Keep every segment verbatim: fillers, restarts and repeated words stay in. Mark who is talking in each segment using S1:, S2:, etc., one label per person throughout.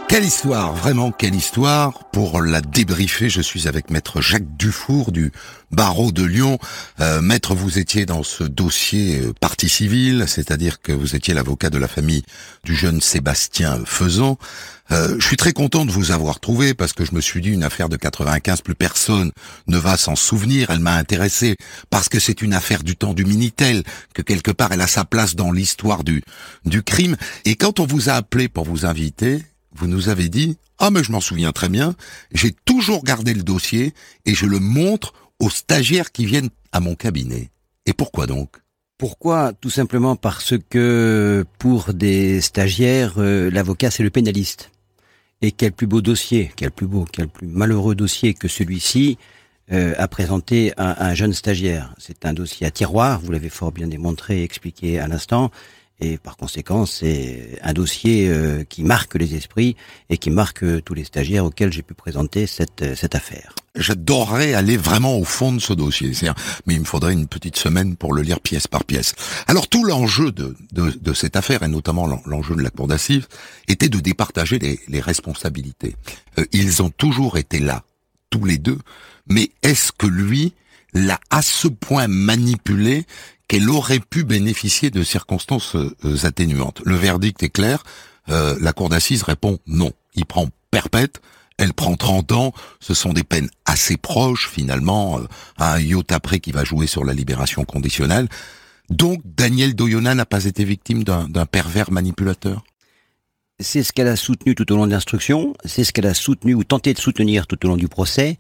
S1: Quelle histoire, vraiment quelle histoire. Pour la débriefer, je suis avec maître Jacques Dufour du barreau de Lyon. Euh, maître, vous étiez dans ce dossier euh, partie civile, c'est-à-dire que vous étiez l'avocat de la famille du jeune Sébastien Faisan. Euh, je suis très content de vous avoir trouvé parce que je me suis dit une affaire de quatre-vingt-quinze, plus personne ne va s'en souvenir. Elle m'a intéressé parce que c'est une affaire du temps du Minitel, que quelque part elle a sa place dans l'histoire du, du crime. Et quand on vous a appelé pour vous inviter, vous nous avez dit « Ah mais je m'en souviens très bien, j'ai toujours gardé le dossier et je le montre aux stagiaires qui viennent à mon cabinet. » Et pourquoi donc ?
S2: Pourquoi ? Tout simplement parce que pour des stagiaires, euh, l'avocat c'est le pénaliste. Et quel plus beau dossier, quel plus beau, quel plus malheureux dossier que celui-ci euh, à présenter à un jeune stagiaire. C'est un dossier à tiroir, vous l'avez fort bien démontré et expliqué à l'instant. Et par conséquent, c'est un dossier euh, qui marque les esprits et qui marque euh, tous les stagiaires auxquels j'ai pu présenter cette, euh, cette affaire.
S1: J'adorerais aller vraiment au fond de ce dossier, c'est-à-dire, mais il me faudrait une petite semaine pour le lire pièce par pièce. Alors tout l'enjeu de, de, de cette affaire, et notamment l'enjeu de la cour d'assises, était de départager les, les responsabilités. Euh, ils ont toujours été là, tous les deux, mais est-ce que lui l'a à ce point manipulé qu'elle aurait pu bénéficier de circonstances euh, atténuantes? Le verdict est clair, euh, la cour d'assises répond non. Il prend perpète, elle prend trente ans, ce sont des peines assez proches finalement, euh, à un iota près qui va jouer sur la libération conditionnelle. Donc Danielle Doyonna n'a pas été victime d'un, d'un pervers manipulateur?
S2: C'est ce qu'elle a soutenu tout au long de l'instruction, c'est ce qu'elle a soutenu ou tenté de soutenir tout au long du procès,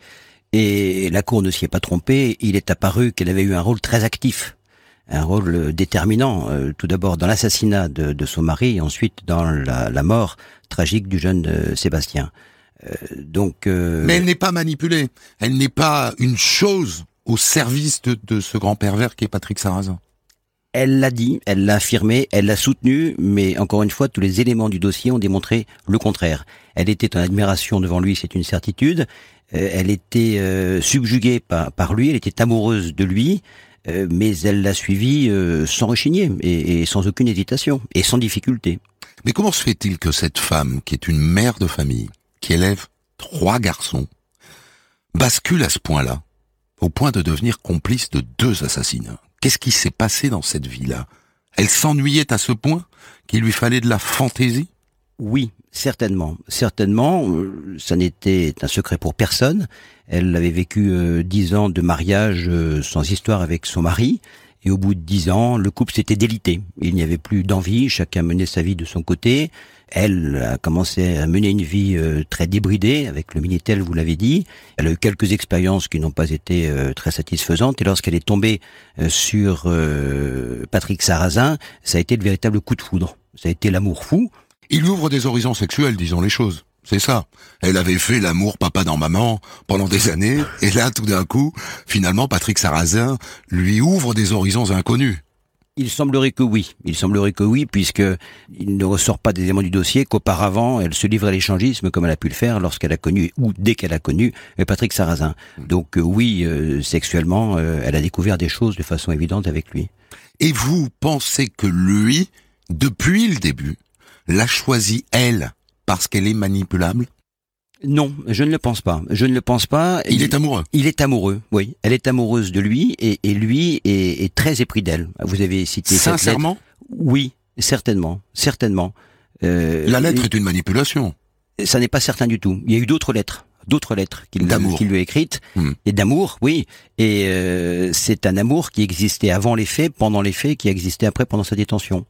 S2: et la cour ne s'y est pas trompée, il est apparu qu'elle avait eu un rôle très actif. Un rôle déterminant, euh, tout d'abord dans l'assassinat de, de son mari, et ensuite dans la, la mort tragique du jeune euh, Sébastien. Euh, donc, euh...
S1: Mais elle n'est pas manipulée, elle n'est pas une chose au service de, de ce grand pervers qui est Patrick Sarrazin.
S2: Elle l'a dit, elle l'a affirmé, elle l'a soutenu, mais encore une fois, tous les éléments du dossier ont démontré le contraire. Elle était en admiration devant lui, c'est une certitude. Euh, elle était euh, subjuguée par, par lui, elle était amoureuse de lui. Euh, mais elle l'a suivi euh, sans rechigner et, et sans aucune hésitation et sans difficulté.
S1: Mais comment se fait-il que cette femme, qui est une mère de famille, qui élève trois garçons, bascule à ce point-là, au point de devenir complice de deux assassinats? Qu'est-ce qui s'est passé dans cette vie-là? Elle s'ennuyait à ce point qu'il lui fallait de la fantaisie?
S2: Oui, certainement. Certainement, euh, ça n'était un secret pour personne. Elle avait vécu euh, dix ans de mariage euh, sans histoire avec son mari. Et au bout de dix ans, le couple s'était délité. Il n'y avait plus d'envie, chacun menait sa vie de son côté. Elle a commencé à mener une vie euh, très débridée avec le Minitel, vous l'avez dit. Elle a eu quelques expériences qui n'ont pas été euh, très satisfaisantes. Et lorsqu'elle est tombée euh, sur euh, Patrick Sarrazin, ça a été le véritable coup de foudre. Ça a été l'amour fou.
S1: Il lui ouvre des horizons sexuels, disons les choses. C'est ça. Elle avait fait l'amour papa dans maman pendant des années, et là, tout d'un coup, finalement, Patrick Sarrazin lui ouvre des horizons inconnus.
S2: Il semblerait que oui. Il semblerait que oui, puisque il ne ressort pas des éléments du dossier qu'auparavant, elle se livrait à l'échangisme comme elle a pu le faire lorsqu'elle a connu, ou dès qu'elle a connu, Patrick Sarrazin. Donc euh, oui, euh, sexuellement, euh, elle a découvert des choses de façon évidente avec lui.
S1: Et vous pensez que lui, depuis le début, l'a choisi elle parce qu'elle est manipulable?
S2: Non, je ne le pense pas. Je ne le pense pas.
S1: Il, il est amoureux.
S2: Il est amoureux, oui. Elle est amoureuse de lui et, et lui est, est très épris d'elle. Vous avez cité
S1: sincèrement?
S2: Cette lettre. Oui, certainement, certainement.
S1: Euh, La lettre est une manipulation.
S2: Ça n'est pas certain du tout. Il y a eu d'autres lettres, d'autres lettres qu'il, qu'il lui a écrites, hmm. et d'amour, oui. Et euh, c'est un amour qui existait avant les faits, pendant les faits, qui existait après pendant sa détention.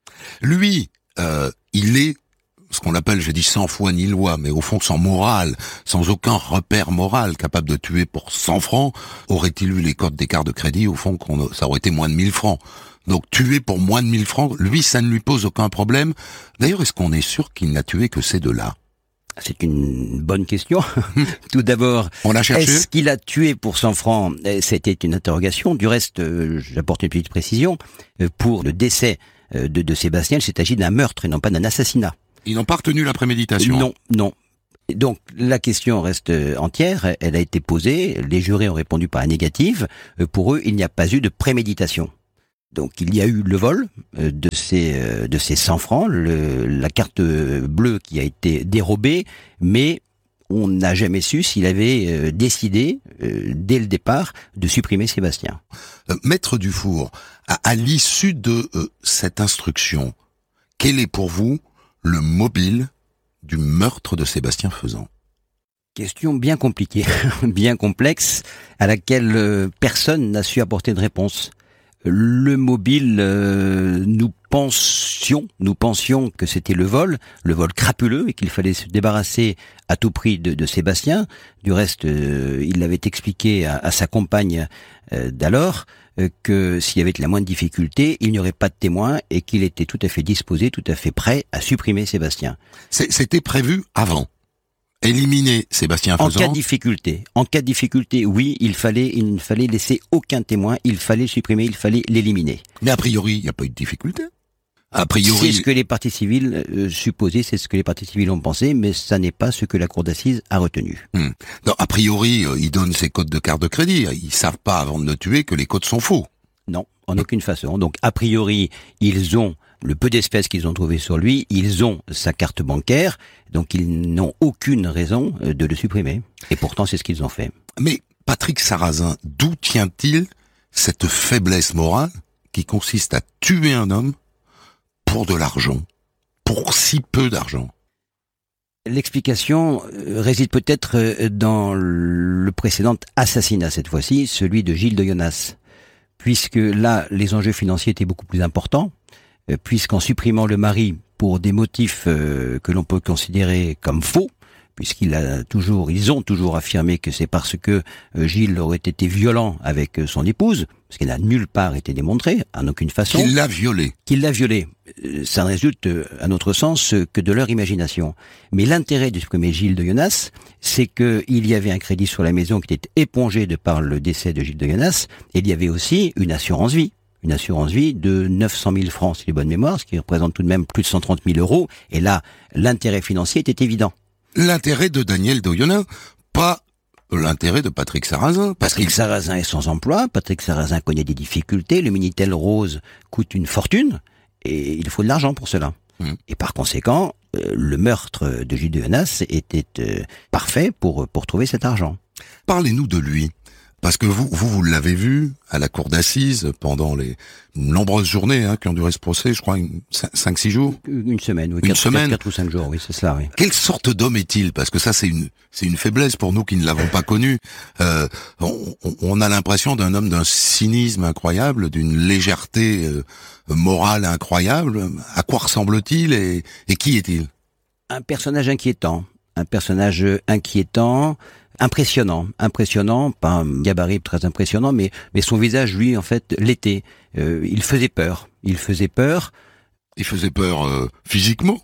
S1: Lui, euh, il est ce qu'on appelle, j'ai dit sans foi ni loi, mais au fond sans morale, sans aucun repère moral, capable de tuer pour cent francs, aurait-il eu les codes d'écart de crédit, au fond, qu'on, ça aurait été moins de mille francs. Donc tuer pour moins de mille francs, lui, ça ne lui pose aucun problème. D'ailleurs, est-ce qu'on est sûr qu'il n'a tué que ces deux-là?
S2: C'est une bonne question. Tout d'abord,
S1: on a cherché.
S2: Est-ce qu'il a tué pour cent francs? C'était une interrogation. Du reste, euh, j'apporte une petite précision. Euh, pour le décès euh, de, de Sébastien, il s'est agi d'un meurtre et non pas d'un assassinat.
S1: Ils n'ont pas retenu la préméditation.
S2: Non, non. Donc la question reste entière, elle a été posée, les jurés ont répondu par la négative. Pour eux, il n'y a pas eu de préméditation. Donc il y a eu le vol euh, de ces euh, de ces cent francs, le, la carte bleue qui a été dérobée, mais on n'a jamais su s'il avait euh, décidé euh, dès le départ de supprimer Sébastien.
S1: Euh, Maître Dufour, à, à l'issue de euh, cette instruction, quel est pour vous le mobile du meurtre de Sébastien Faisan?
S2: Question bien compliquée, bien complexe, à laquelle euh, personne n'a su apporter de réponse. Le mobile, euh, nous pensions, nous pensions que c'était le vol, le vol crapuleux, et qu'il fallait se débarrasser à tout prix de, de Sébastien. Du reste, euh, il l'avait expliqué à, à sa compagne euh, d'alors euh, que s'il y avait de la moindre difficulté, il n'y aurait pas de témoin et qu'il était tout à fait disposé, tout à fait prêt à supprimer Sébastien.
S1: C'est- C'était prévu avant. Éliminer Sébastien
S2: En
S1: Faisan.
S2: cas de difficulté, en cas de difficulté, oui, il fallait, il ne fallait laisser aucun témoin, il fallait supprimer, il fallait l'éliminer.
S1: Mais a priori, il n'y a pas eu de difficulté. A
S2: C'est
S1: priori,
S2: ce que les parties civiles euh, supposaient, c'est ce que les parties civiles ont pensé, mais ça n'est pas ce que la cour d'assises a retenu.
S1: hmm. non, a priori, euh, ils donnent ses codes de carte de crédit. Ils savent pas avant de le tuer que les codes sont faux.
S2: Non, en aucune façon. Donc, a priori, ils ont le peu d'espèces qu'ils ont trouvé sur lui, ils ont sa carte bancaire, donc ils n'ont aucune raison euh, de le supprimer. Et pourtant, c'est ce qu'ils ont fait.
S1: Mais Patrick Sarrazin, d'où tient-il cette faiblesse morale qui consiste à tuer un homme pour de l'argent, pour si peu d'argent?
S2: L'explication euh, réside peut-être euh, dans le précédent assassinat, cette fois-ci, celui de Gilles de Yonas. Puisque là, les enjeux financiers étaient beaucoup plus importants, euh, puisqu'en supprimant le mari pour des motifs euh, que l'on peut considérer comme faux, puisqu'il a toujours, ils ont toujours affirmé que c'est parce que euh, Gilles aurait été violent avec euh, son épouse, ce qui n'a nulle part été démontré, en aucune façon.
S1: Qu'il l'a violé.
S2: Qu'il l'a violée. Euh, Ça ne résulte, euh, à notre sens, euh, que de leur imagination. Mais l'intérêt de supprimer Gilles de Yonas, c'est qu'il y avait un crédit sur la maison qui était épongé de par le décès de Gilles de Yonas, et il y avait aussi une assurance vie. Une assurance vie de neuf cent mille francs, si j'ai bonne mémoire, ce qui représente tout de même plus de cent trente mille euros. Et là, l'intérêt financier était évident.
S1: L'intérêt de Daniel Doyonin, pas l'intérêt de Patrick Sarrazin. Parce
S2: Patrick
S1: qu'il-
S2: Sarrazin est sans emploi, Patrick Sarrazin connaît des difficultés, le Minitel Rose coûte une fortune, et il faut de l'argent pour cela.
S1: Mmh.
S2: Et par conséquent, euh, le meurtre de Gilles de Yonas était euh, parfait pour, pour trouver cet argent.
S1: Parlez-nous de lui. Parce que vous, vous, vous l'avez vu à la cour d'assises pendant les nombreuses journées hein, qui ont duré ce procès, je crois, cinq six jours.
S2: Une semaine, oui,
S1: Une
S2: quatre,
S1: semaine.
S2: quatre, quatre ou cinq jours, oui, c'est cela, oui.
S1: Quelle sorte d'homme est-il? Parce que ça, c'est une, c'est une faiblesse pour nous qui ne l'avons pas connu. Euh, on, on a l'impression d'un homme d'un cynisme incroyable, d'une légèreté euh, morale incroyable. À quoi ressemble-t-il et, et qui est-il?
S2: Un personnage inquiétant, un personnage inquiétant, impressionnant, impressionnant, pas un gabarit très impressionnant, mais mais son visage, lui, en fait, l'était. Euh, il faisait peur, il faisait peur.
S1: Il faisait peur euh, physiquement.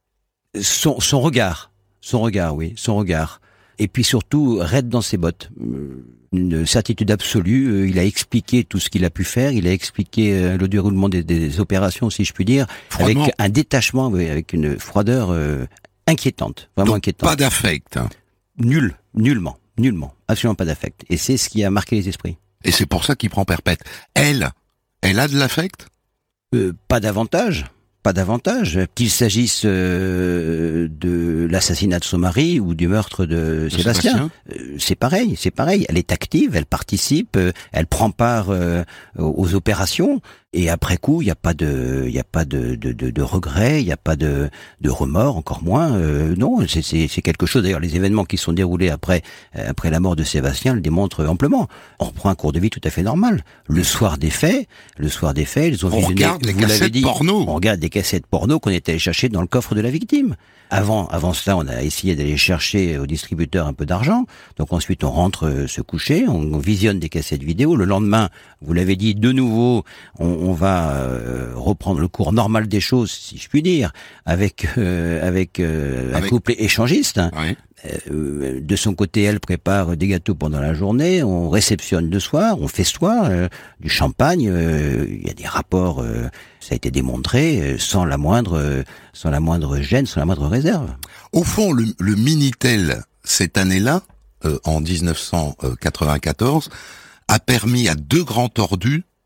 S2: Son son regard, son regard, oui, son regard. Et puis surtout, raide dans ses bottes. Euh, Une certitude absolue. Euh, Il a expliqué tout ce qu'il a pu faire. Il a expliqué euh, le déroulement des, des opérations, si je puis dire,
S1: Froidement.
S2: avec un détachement, oui, avec une froideur euh, inquiétante, vraiment
S1: Donc,
S2: inquiétante.
S1: pas d'affect. hein.
S2: Nul, nullement, nullement, absolument pas d'affect. Et c'est ce qui a marqué les esprits.
S1: Et c'est pour ça qu'il prend perpète. Elle, elle a de l'affect?
S2: Euh, pas davantage, pas davantage. Qu'il s'agisse euh, de l'assassinat de son mari ou du meurtre de,
S1: De
S2: Sébastien, euh, c'est pareil, c'est pareil. Elle est active, elle participe, euh, elle prend part euh, aux opérations. Et après coup, il n'y a pas de, il y a pas de, de, de, de regret, il n'y a pas de, de remords, encore moins. Euh, non, c'est, c'est, c'est quelque chose. D'ailleurs, les événements qui se sont déroulés après, euh, après la mort de Sébastien le démontrent amplement. On reprend un cours de vie tout à fait normal. Le soir des faits, le soir des faits, ils ont
S1: On
S2: visionné,
S1: regarde les
S2: vous l'avez
S1: cassettes
S2: dit,
S1: porno.
S2: on regarde des cassettes porno qu'on est allé chercher dans le coffre de la victime. Avant, avant cela, on a essayé d'aller chercher au distributeur un peu d'argent. Donc ensuite, on rentre euh, se coucher, on visionne des cassettes vidéo. Le lendemain, vous l'avez dit, de nouveau, on, on va euh, reprendre le cours normal des choses, si je puis dire, avec euh, avec, euh,
S1: Avec-
S2: un couple échangiste.
S1: Oui.
S2: Euh, de son côté, elle prépare des gâteaux pendant la journée, on réceptionne le soir, on festoie, euh, du champagne, euh, il y a des rapports, euh, ça a été démontré, euh, sans la moindre, euh, sans la moindre gêne, sans la moindre réserve.
S1: Au fond, le, le Minitel, cette année-là, euh, en dix-neuf cent quatre-vingt-quatorze, a permis à deux grands tordus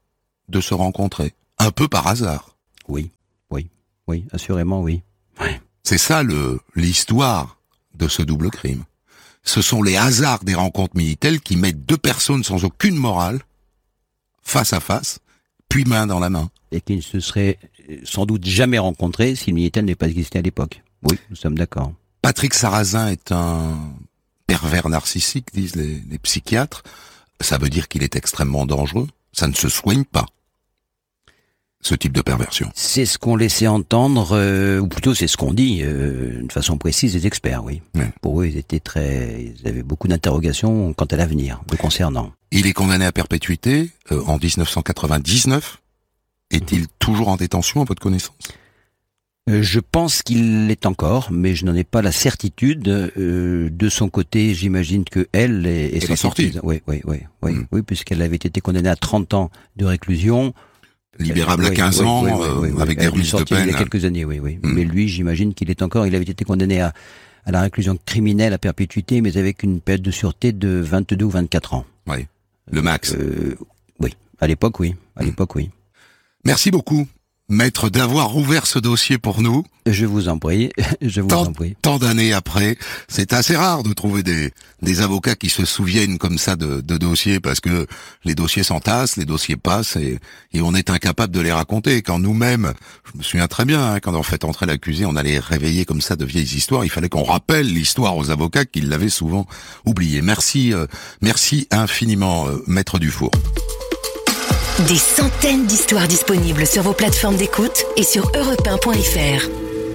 S1: de se rencontrer, un peu par hasard.
S2: Oui, oui, oui, assurément oui. Ouais.
S1: C'est ça le l'histoire de ce double crime. Ce sont les hasards des rencontres Minitel qui mettent deux personnes sans aucune morale face à face, puis main dans la main.
S2: Et qui ne se seraient sans doute jamais rencontrés si le Minitel n'avait pas existé à l'époque. Oui, nous sommes d'accord.
S1: Patrick Sarrazin est un pervers narcissique, disent les, les psychiatres. Ça veut dire qu'il est extrêmement dangereux. Ça ne se soigne pas, ce type de perversion.
S2: C'est ce qu'on laissait entendre, euh, ou plutôt c'est ce qu'on dit, euh, de façon précise, les experts, oui. oui. Pour eux, ils étaient très, ils avaient beaucoup d'interrogations quant à l'avenir, le concernant.
S1: Il est condamné à perpétuité euh, en dix-neuf cent quatre-vingt-dix-neuf. Est-il mmh. toujours en détention, à votre connaissance ?
S2: euh, Je pense qu'il l'est encore, mais je n'en ai pas la certitude. Euh, de son côté, j'imagine que elle est, est,
S1: elle est sortie.
S2: Oui, oui, oui, oui, mmh. oui, puisqu'elle avait été condamnée à trente ans de réclusion.
S1: Libérable à quinze
S2: oui,
S1: ans,
S2: oui, oui, oui, oui,
S1: avec
S2: oui.
S1: des remises de peine.
S2: Il y a quelques années, oui, oui.
S1: Mmh.
S2: Mais lui, j'imagine qu'il est encore. Il avait été condamné à, à la réclusion criminelle à perpétuité, mais avec une période de sûreté de vingt-deux ou vingt-quatre ans.
S1: Oui, le max.
S2: Euh, oui, à l'époque, oui. À mmh. l'époque, oui.
S1: Merci beaucoup, maître, d'avoir ouvert ce dossier pour nous.
S2: Je vous en prie, je vous
S1: tant,
S2: en prie.
S1: Tant d'années après, c'est assez rare de trouver des, des avocats qui se souviennent comme ça de, de dossiers, parce que les dossiers s'entassent, les dossiers passent, et, et on est incapable de les raconter. Quand nous-mêmes, je me souviens très bien, hein, quand on fait entrer l'accusé, on allait réveiller comme ça de vieilles histoires, il fallait qu'on rappelle l'histoire aux avocats qui l'avaient souvent oublié. Merci, euh, merci infiniment, euh, maître Dufour.
S3: Des centaines d'histoires disponibles sur vos plateformes d'écoute et sur europe un point f r.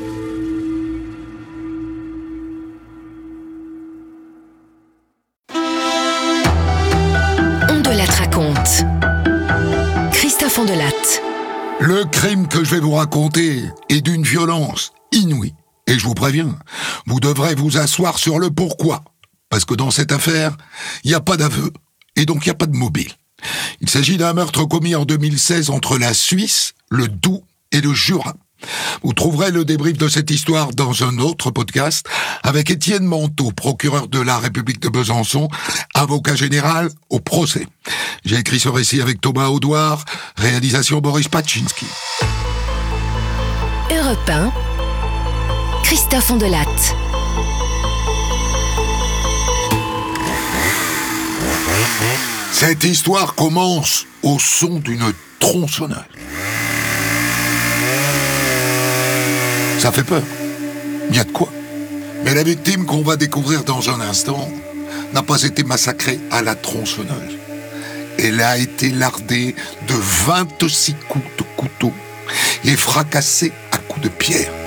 S3: On de Latte raconte. Christophe Ondelatte.
S4: Le crime que je vais vous raconter est d'une violence inouïe. Et je vous préviens, vous devrez vous asseoir sur le pourquoi. Parce que dans cette affaire, il n'y a pas d'aveu. Et donc il n'y a pas de mobile. Il s'agit d'un meurtre commis en deux mille seize entre la Suisse, le Doubs et le Jura. Vous trouverez le débrief de cette histoire dans un autre podcast avec Étienne Manteau, procureur de la République de Besançon, avocat général au procès. J'ai écrit ce récit avec Thomas Audouard, réalisation Boris Pachinski.
S3: Europe un, Christophe Ondelatte.
S4: Cette histoire commence au son d'une tronçonneuse. Ça fait peur. Il y a de quoi. Mais la victime qu'on va découvrir dans un instant n'a pas été massacrée à la tronçonneuse. Elle a été lardée de vingt-six coups de couteau et fracassée à coups de pierre.